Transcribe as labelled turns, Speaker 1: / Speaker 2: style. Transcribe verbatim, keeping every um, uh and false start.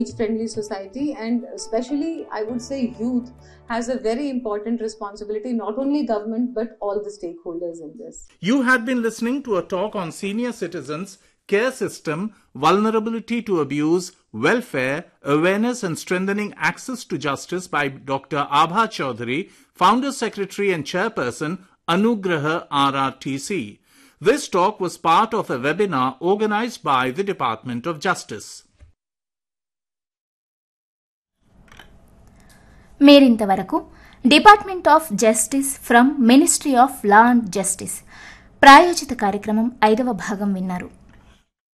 Speaker 1: friendly society, and especially I would say youth has a very important responsibility, not only government but all the stakeholders in this.
Speaker 2: You had been listening to a talk on senior citizens, care system, vulnerability to abuse, welfare, awareness and strengthening access to justice by Doctor Abha Chaudhary, Founder Secretary and Chairperson, Anugraha R R T C. This talk was part of a webinar organized by the Department of Justice.
Speaker 3: మీరింతవరకు department of justice from ministry of law and justice ప్రాయోజిత కార్యక్రమం ఐదవ భాగం విన్నారు.